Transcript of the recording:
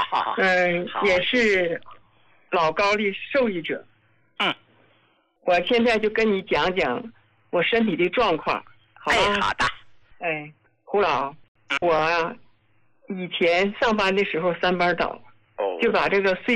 好， 也是老高的受益者。我现在就跟你讲讲我身体的状况，好吧？ 好的。 胡老，我以前上班的时候3班倒，就把这个